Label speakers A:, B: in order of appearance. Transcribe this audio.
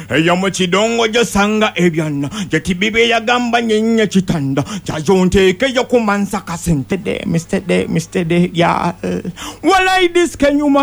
A: Yamachidongo jasanga ebyana jeti bibe yagamba nyenye chitanda jajonte ke yokumansa kasente de Mr. De yeah well like this can you